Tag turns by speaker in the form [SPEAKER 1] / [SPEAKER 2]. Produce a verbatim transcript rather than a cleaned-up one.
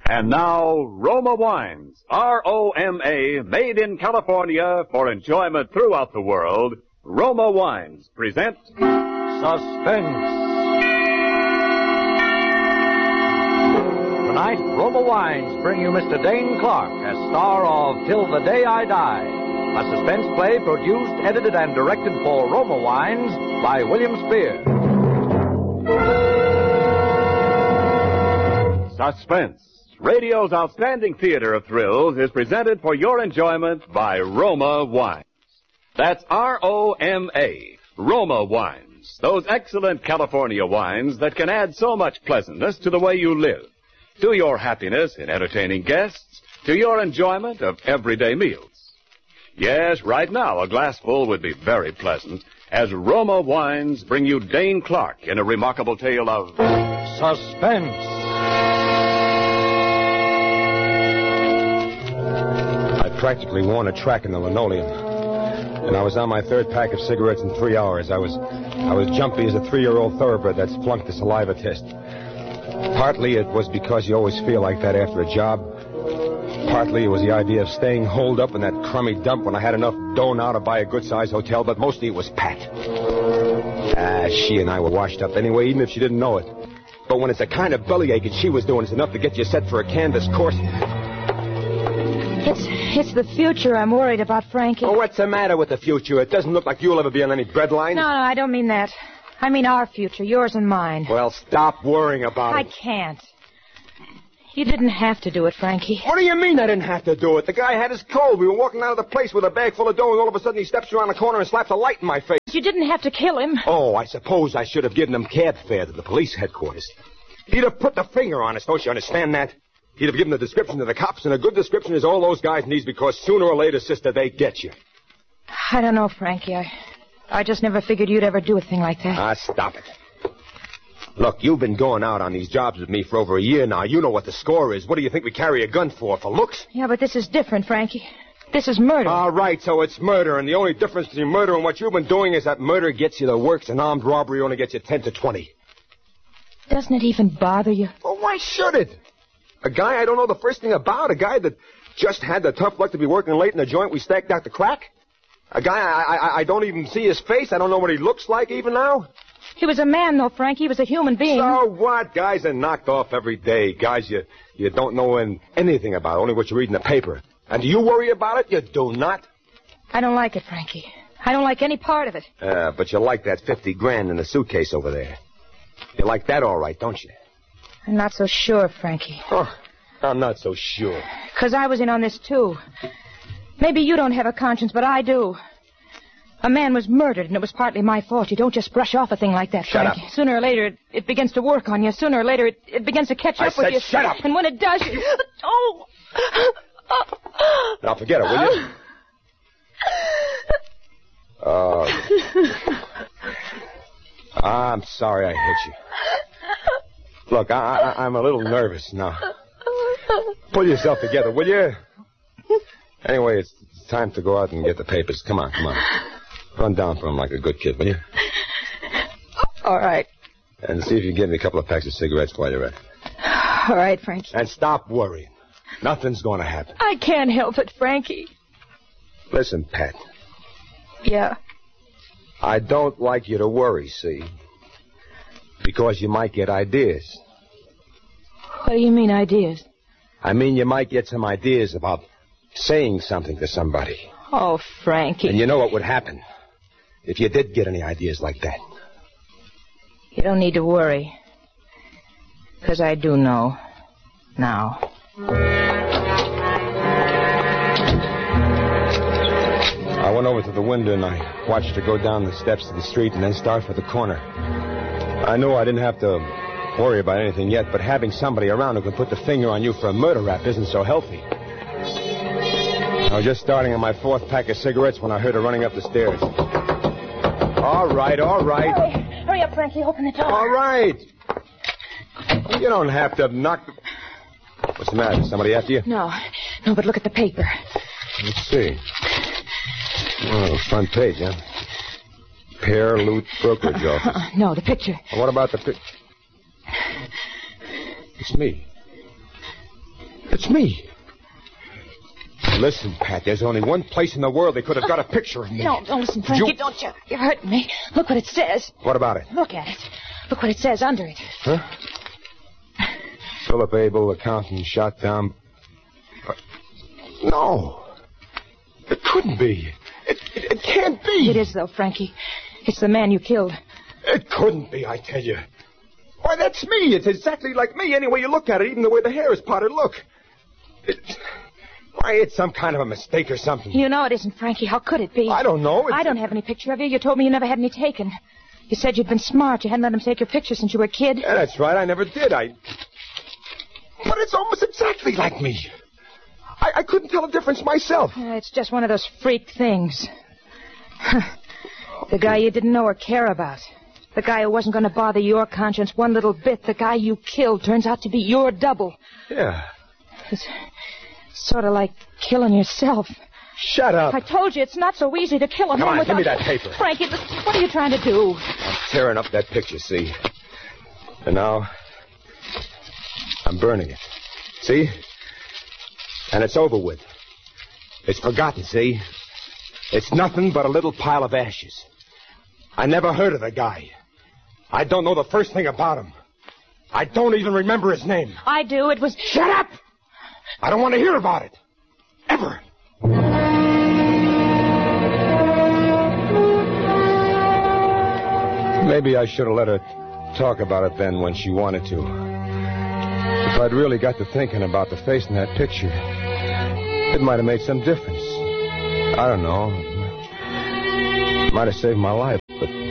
[SPEAKER 1] And now, Roma Wines, R O M A, made in California for enjoyment throughout the world. Roma Wines present
[SPEAKER 2] Suspense. Tonight, Roma Wines bring you Mister Dane Clark as star of Till the Day I Die, a suspense play produced, edited, and directed for Roma Wines by William Spear.
[SPEAKER 1] Suspense, radio's outstanding theater of thrills, is presented for your enjoyment by Roma Wines. That's R O M A, Roma Wines, those excellent California wines that can add so much pleasantness to the way you live, to your happiness in entertaining guests, to your enjoyment of everyday meals. Yes, right now a glassful would be very pleasant as Roma Wines bring you Dane Clark in a remarkable tale of
[SPEAKER 2] Suspense.
[SPEAKER 3] I practically worn a track in the linoleum, and I was on my third pack of cigarettes in three hours. I was, I was jumpy as a three-year-old thoroughbred that's flunked the saliva test. Partly it was because you always feel like that after a job. Partly it was the idea of staying holed up in that crummy dump when I had enough dough now to buy a good-sized hotel, but mostly it was Pat. Ah, she and I were washed up anyway, even if she didn't know it. But when it's the kind of bellyache that she was doing, it's enough to get you set for a canvas course.
[SPEAKER 4] It's it's the future I'm worried about, Frankie.
[SPEAKER 3] Oh, what's the matter with the future? It doesn't look like you'll ever be on any breadline.
[SPEAKER 4] No, no, I don't mean that. I mean our future, yours and mine.
[SPEAKER 3] Well, stop worrying about
[SPEAKER 4] I
[SPEAKER 3] it.
[SPEAKER 4] I can't. You didn't have to do it, Frankie.
[SPEAKER 3] What do you mean I didn't have to do it? The guy had his cold. We were walking out of the place with a bag full of dough, and all of a sudden he steps around the corner and slaps a light in my face.
[SPEAKER 4] You didn't have to kill him.
[SPEAKER 3] Oh, I suppose I should have given him cab fare to the police headquarters. He'd have put the finger on us, don't you understand that? He'd have given the description to the cops, and a good description is all those guys need, because sooner or later, sister, they get you.
[SPEAKER 4] I don't know, Frankie. I, I just never figured you'd ever do a thing like that.
[SPEAKER 3] Ah, stop it. Look, you've been going out on these jobs with me for over a year now. You know what the score is. What do you think we carry a gun for? For looks?
[SPEAKER 4] Yeah, but this is different, Frankie. This is murder.
[SPEAKER 3] All right, so it's murder, and the only difference between murder and what you've been doing is that murder gets you the works, and armed robbery only gets you ten to twenty.
[SPEAKER 4] Doesn't it even bother you?
[SPEAKER 3] Well, why should it? A guy I don't know the first thing about. A guy that just had the tough luck to be working late in the joint we stacked out the crack. A guy I, I, I don't even see his face. I don't know what he looks like even now.
[SPEAKER 4] He was a man, though, Frankie. He was a human being.
[SPEAKER 3] So what? Guys are knocked off every day. Guys you, you don't know anything about, only what you read in the paper. And do you worry about it? You do not.
[SPEAKER 4] I don't like it, Frankie. I don't like any part of it.
[SPEAKER 3] Uh, but you like that fifty grand in the suitcase over there. You like that all right, don't you?
[SPEAKER 4] I'm not so sure, Frankie.
[SPEAKER 3] Oh, I'm not so sure.
[SPEAKER 4] Because I was in on this, too. Maybe you don't have a conscience, but I do. A man was murdered, and it was partly my fault. You don't just brush off a thing like that,
[SPEAKER 3] Shut
[SPEAKER 4] Frankie.
[SPEAKER 3] up.
[SPEAKER 4] Sooner or later, it, it begins to work on you. Sooner or later, it, it begins to catch
[SPEAKER 3] I
[SPEAKER 4] up with
[SPEAKER 3] said
[SPEAKER 4] you.
[SPEAKER 3] shut up.
[SPEAKER 4] And when it does, you... Oh!
[SPEAKER 3] Now forget it, will you? Oh. I'm sorry I hit you. Look, I, I, I'm a little nervous now. Pull yourself together, will you? Anyway, it's time to go out and get the papers. Come on, come on. Run down for him like a good kid, will you?
[SPEAKER 4] All right.
[SPEAKER 3] And see if you can give me a couple of packs of cigarettes while you're at it.
[SPEAKER 4] All right, Frankie.
[SPEAKER 3] And stop worrying. Nothing's going to happen.
[SPEAKER 4] I can't help it, Frankie.
[SPEAKER 3] Listen, Pat.
[SPEAKER 4] Yeah?
[SPEAKER 3] I don't like you to worry, see? Because you might get ideas.
[SPEAKER 4] What do you mean, ideas?
[SPEAKER 3] I mean, you might get some ideas about saying something to somebody.
[SPEAKER 4] Oh, Frankie.
[SPEAKER 3] And you know what would happen if you did get any ideas like that.
[SPEAKER 4] You don't need to worry. Because I do know. Now.
[SPEAKER 3] I went over to the window and I watched her go down the steps of the street and then start for the corner. I knew I didn't have to worry about anything yet, but having somebody around who can put the finger on you for a murder rap isn't so healthy. I was just starting on my fourth pack of cigarettes when I heard her running up the stairs. All right, all right.
[SPEAKER 4] Hurry, hurry up, Frankie. Open the door.
[SPEAKER 3] All right. You don't have to knock the... What's the matter? Somebody after you?
[SPEAKER 4] No, no, but look at the paper.
[SPEAKER 3] Let's see. Oh, front page, huh? Pear Loot Brokerage Office.
[SPEAKER 4] Uh-uh, no, the picture.
[SPEAKER 3] What about the picture? It's me. It's me. Listen, Pat, there's only one place in the world they could have got a picture of me.
[SPEAKER 4] No, don't listen, Frankie.
[SPEAKER 3] You...
[SPEAKER 4] Don't you. You're hurting me. Look what it says.
[SPEAKER 3] What about it?
[SPEAKER 4] Look at it. Look what it says under it.
[SPEAKER 3] Huh? Philip Abel, accountant, shot down. Uh, no. It couldn't be. It, it, it can't be.
[SPEAKER 4] It is, though, Frankie. It's the man you killed.
[SPEAKER 3] It couldn't be, I tell you. Why, that's me. It's exactly like me any way you look at it, even the way the hair is parted. Look. It, why, it's some kind of a mistake or something.
[SPEAKER 4] You know it isn't, Frankie. How could it be?
[SPEAKER 3] I don't know. It's...
[SPEAKER 4] I don't have any picture of you. You told me you never had any taken. You said you'd been smart. You hadn't let him take your picture since you were a kid.
[SPEAKER 3] Yeah, that's right. I never did. I... But it's almost exactly like me. I, I couldn't tell the difference myself.
[SPEAKER 4] Uh, it's just one of those freak things. The guy you didn't know or care about. The guy who wasn't going to bother your conscience one little bit. The guy you killed turns out to be your double.
[SPEAKER 3] Yeah.
[SPEAKER 4] It's sort of like killing yourself.
[SPEAKER 3] Shut up.
[SPEAKER 4] I told you it's not so easy to kill a
[SPEAKER 3] Come
[SPEAKER 4] man
[SPEAKER 3] on,
[SPEAKER 4] without...
[SPEAKER 3] give me that paper.
[SPEAKER 4] Frankie, what are you trying to do?
[SPEAKER 3] I'm tearing up that picture, see? And now, I'm burning it. See? And it's over with. It's forgotten, see? It's nothing but a little pile of ashes. I never heard of the guy. I don't know the first thing about him. I don't even remember his name.
[SPEAKER 4] I do. It was...
[SPEAKER 3] Shut up! I don't want to hear about it. Ever. Maybe I should have let her talk about it then when she wanted to. If I'd really got to thinking about the face in that picture, it might have made some difference. I don't know. It might have saved my life, but...